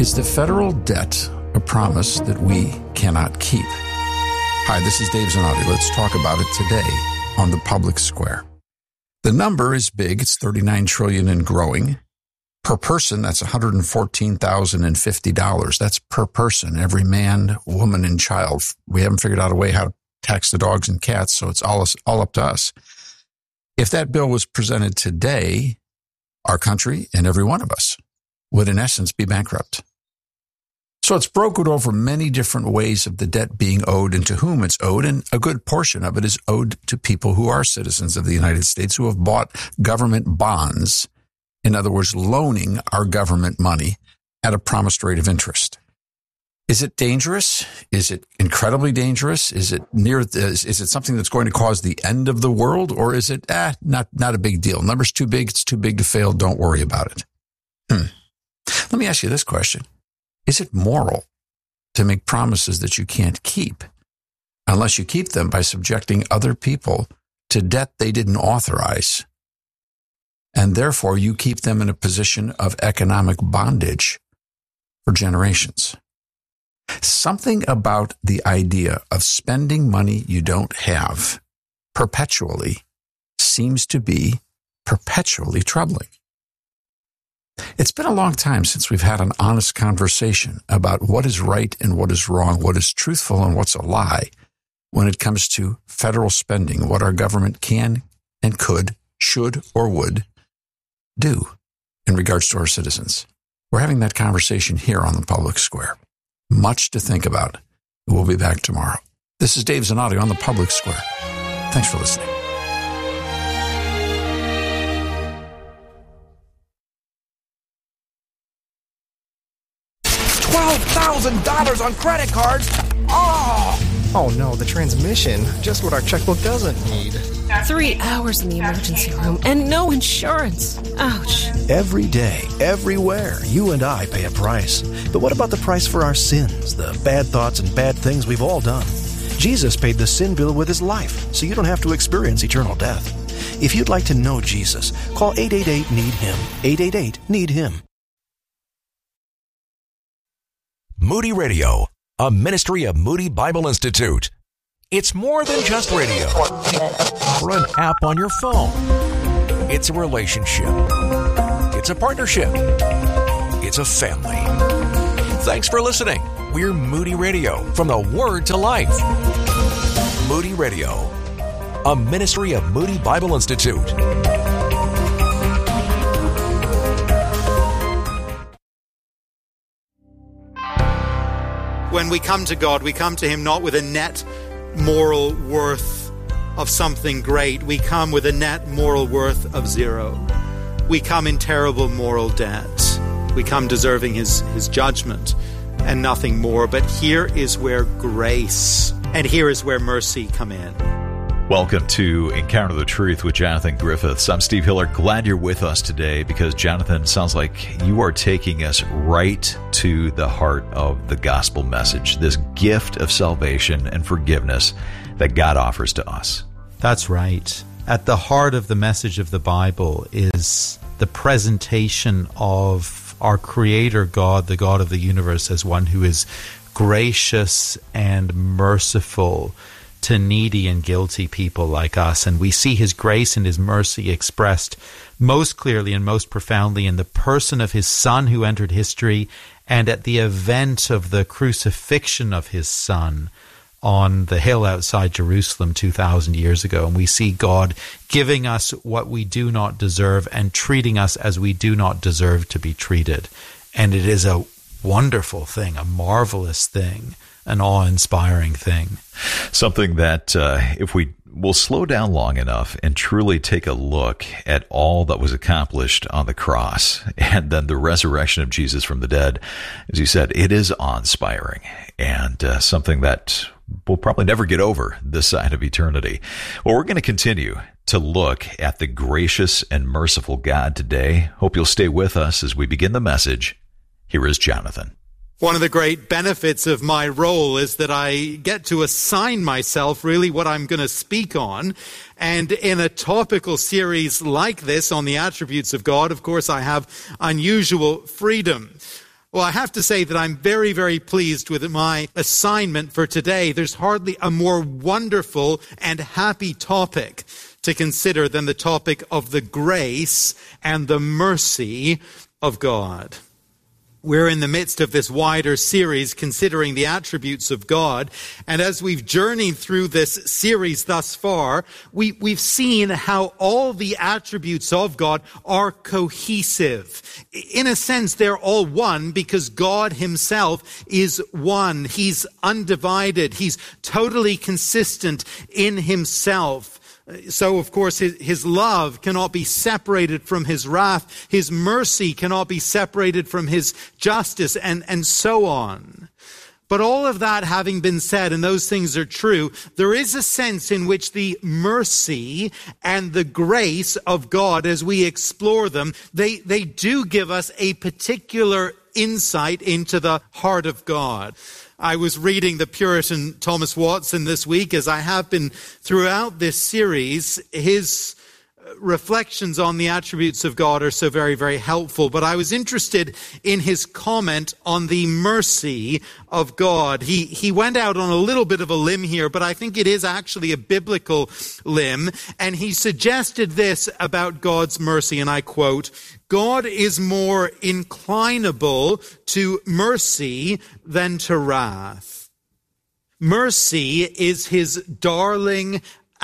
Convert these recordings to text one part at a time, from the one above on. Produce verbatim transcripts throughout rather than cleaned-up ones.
Is the federal debt a promise that we cannot keep? Hi, this is Dave Zanotti. Let's talk about it today on the Public Square. The number is big. It's thirty-nine trillion dollars and growing. Per person, that's one hundred fourteen thousand fifty dollars. That's per person, every man, woman, and child. We haven't figured out a way how to tax the dogs and cats, so it's all, all up to us. If that bill was presented today, our country and every one of us would in essence be bankrupt. So it's brokered over many different ways of the debt being owed and to whom it's owed, and a good portion of it is owed to people who are citizens of the United States who have bought government bonds, in other words, loaning our government money at a promised rate of interest. Is it dangerous? Is it incredibly dangerous? Is it near? Is, is it something that's going to cause the end of the world, or is it ah, not not a big deal? Number's too big. It's too big to fail. Don't worry about it. Hmm. Let me ask you this question. Is it moral to make promises that you can't keep unless you keep them by subjecting other people to debt they didn't authorize, and therefore you keep them in a position of economic bondage for generations? Something about the idea of spending money you don't have perpetually seems to be perpetually troubling. It's been a long time since we've had an honest conversation about what is right and what is wrong, what is truthful and what's a lie when it comes to federal spending, what our government can and could, should or would do in regards to our citizens. We're having that conversation here on the Public Square. Much to think about. We'll be back tomorrow. This is Dave Zanotti on the Public Square. Thanks for listening. twelve thousand dollars on credit cards? Oh! Oh no, the transmission. Just what our checkbook doesn't need. Three hours in the emergency room and no insurance. Ouch. Every day, everywhere, you and I pay a price. But what about the price for our sins, the bad thoughts and bad things we've all done? Jesus paid the sin bill with his life, so you don't have to experience eternal death. If you'd like to know Jesus, call eight eight eight, need him. eight eight eight, need him. Moody Radio, a ministry of Moody Bible Institute. It's more than just radio or an app on your phone. It's a relationship. It's a partnership. It's a family. Thanks for listening. We're Moody Radio, from the Word to Life. Moody Radio, a ministry of Moody Bible Institute. When we come to God, we come to him not with a net moral worth of something great. We come with a net moral worth of zero. We come in terrible moral debt. We come deserving his, his judgment and nothing more. But here is where grace and here is where mercy come in. Welcome to Encounter the Truth with Jonathan Griffiths. I'm Steve Hiller. Glad you're with us today because, Jonathan, sounds like you are taking us right to the heart of the gospel message, this gift of salvation and forgiveness that God offers to us. That's right. At the heart of the message of the Bible is the presentation of our Creator God, the God of the universe, as one who is gracious and merciful to needy and guilty people like us. And we see his grace and his mercy expressed most clearly and most profoundly in the person of his Son who entered history and at the event of the crucifixion of his Son on the hill outside Jerusalem two thousand years ago. And we see God giving us what we do not deserve and treating us as we do not deserve to be treated. And it is a wonderful thing, a marvelous thing, an awe-inspiring thing. Something that uh, if we will slow down long enough and truly take a look at all that was accomplished on the cross and then the resurrection of Jesus from the dead, as you said, it is awe-inspiring and uh, something that we'll probably never get over this side of eternity. Well, we're going to continue to look at the gracious and merciful God today. Hope you'll stay with us as we begin the message. Here is Jonathan. One of the great benefits of my role is that I get to assign myself really what I'm going to speak on. And in a topical series like this on the attributes of God, of course, I have unusual freedom. Well, I have to say that I'm very, very pleased with my assignment for today. There's hardly a more wonderful and happy topic to consider than the topic of the grace and the mercy of God. We're in the midst of this wider series considering the attributes of God. And as we've journeyed through this series thus far, we, we've seen how all the attributes of God are cohesive. In a sense, they're all one because God himself is one. He's undivided. He's totally consistent in himself. So, of course, his, his love cannot be separated from his wrath. His mercy cannot be separated from his justice, and, and so on. But all of that having been said, and those things are true, there is a sense in which the mercy and the grace of God, as we explore them, they, they do give us a particular insight into the heart of God. I was reading the Puritan Thomas Watson this week, as I have been throughout this series. His reflections on the attributes of God are so very, very helpful. But I was interested in his comment on the mercy of God. He, he went out on a little bit of a limb here, but I think it is actually a biblical limb. And he suggested this about God's mercy, and I quote, "God is more inclinable to mercy than to wrath. Mercy is his darling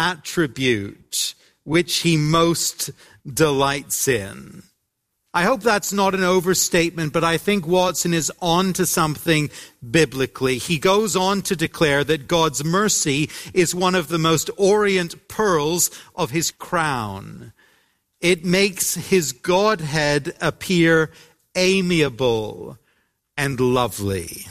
attribute, which he most delights in." I hope that's not an overstatement, but I think Watson is on to something biblically. He goes on to declare that God's mercy is one of the most orient pearls of his crown. It makes his Godhead appear amiable and lovely.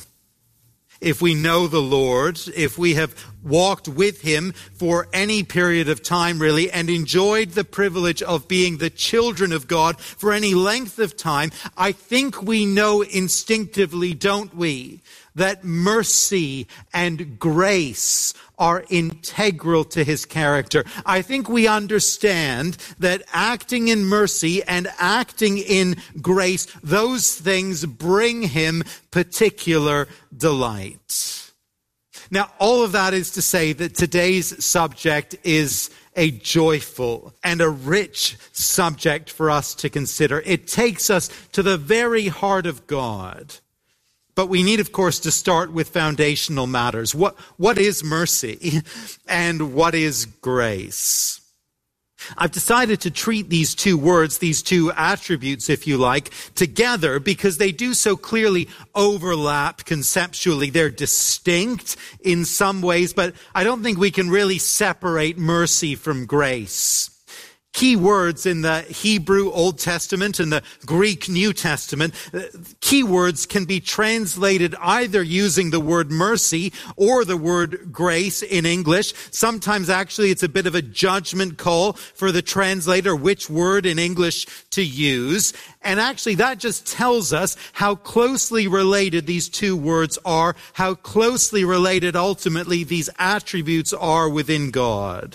If we know the Lord, if we have walked with him for any period of time really, and enjoyed the privilege of being the children of God for any length of time, I think we know instinctively, don't we, that mercy and grace are integral to his character. I think we understand that acting in mercy and acting in grace, those things bring him particular delight. Now, all of that is to say that today's subject is a joyful and a rich subject for us to consider. It takes us to the very heart of God. But we need, of course, to start with foundational matters. What, what is mercy and what is grace? I've decided to treat these two words, these two attributes, if you like, together because they do so clearly overlap conceptually. They're distinct in some ways, but I don't think we can really separate mercy from grace. Key words in the Hebrew Old Testament and the Greek New Testament, key words can be translated either using the word mercy or the word grace in English. Sometimes actually it's a bit of a judgment call for the translator which word in English to use. And actually that just tells us how closely related these two words are, how closely related ultimately these attributes are within God.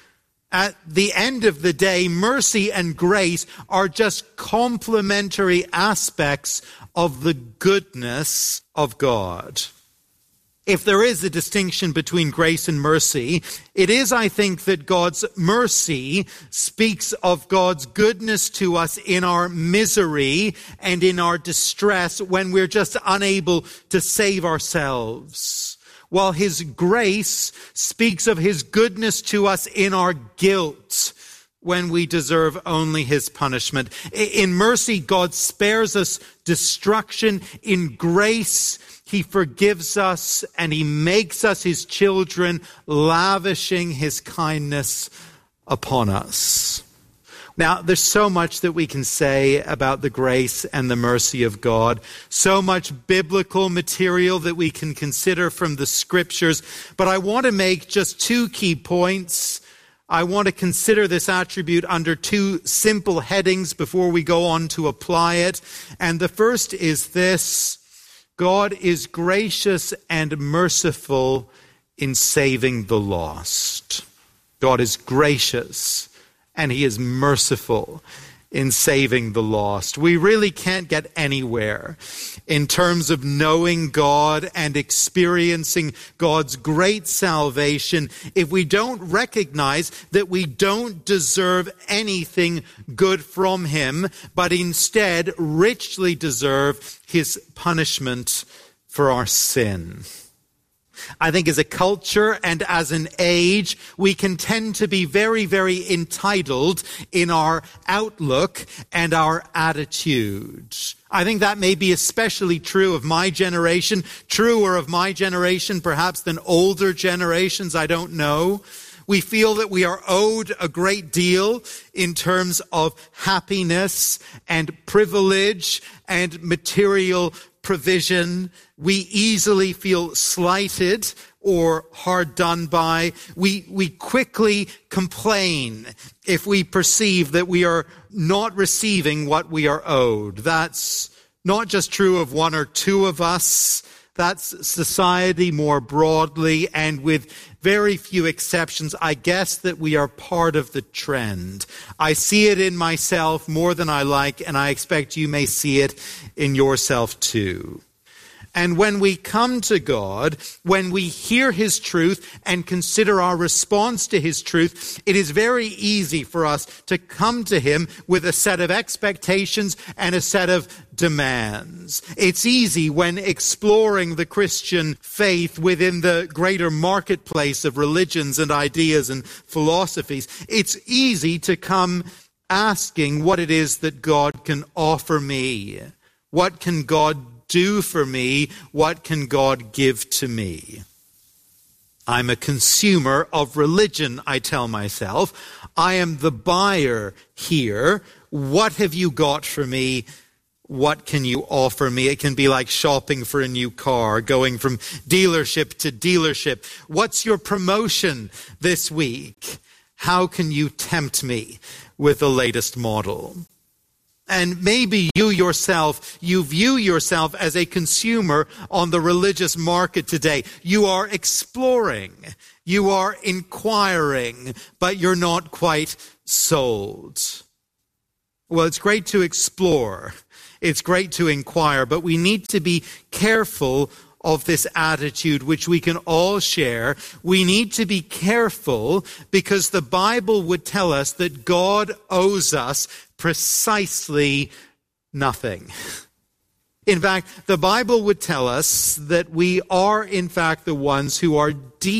At the end of the day, mercy and grace are just complementary aspects of the goodness of God. If there is a distinction between grace and mercy, it is, I think, that God's mercy speaks of God's goodness to us in our misery and in our distress when we're just unable to save ourselves, while his grace speaks of his goodness to us in our guilt when we deserve only his punishment. In mercy, God spares us destruction. In grace, he forgives us and he makes us his children, lavishing his kindness upon us. Now, there's so much that we can say about the grace and the mercy of God, so much biblical material that we can consider from the scriptures, but I want to make just two key points. I want to consider this attribute under two simple headings before we go on to apply it. And the first is this: God is gracious and merciful in saving the lost. God is gracious and he is merciful in saving the lost. We really can't get anywhere in terms of knowing God and experiencing God's great salvation if we don't recognize that we don't deserve anything good from him, but instead richly deserve his punishment for our sin. I think as a culture and as an age, we can tend to be very, very entitled in our outlook and our attitude. I think that may be especially true of my generation, truer of my generation perhaps than older generations, I don't know. We feel that we are owed a great deal in terms of happiness and privilege and material provision. We easily feel slighted or hard done by. We, we quickly complain if we perceive that we are not receiving what we are owed. That's not just true of one or two of us. That's society more broadly, and with very few exceptions, I guess that we are part of the trend. I see it in myself more than I like, and I expect you may see it in yourself too. And when we come to God, when we hear his truth and consider our response to his truth, it is very easy for us to come to him with a set of expectations and a set of demands. It's easy when exploring the Christian faith within the greater marketplace of religions and ideas and philosophies. It's easy to come asking what it is that God can offer me. What can God do for me? What can God give to me? I'm a consumer of religion, I tell myself. I am the buyer here. What have you got for me? What can you offer me? It can be like shopping for a new car, going from dealership to dealership. What's your promotion this week? How can you tempt me with the latest model? And maybe you yourself, you view yourself as a consumer on the religious market today. You are exploring, you are inquiring, but you're not quite sold. Well, it's great to explore. It's great to inquire, but we need to be careful of this attitude, which we can all share. We need to be careful because the Bible would tell us that God owes us precisely nothing. In fact, the Bible would tell us that we are, in fact, the ones who are deep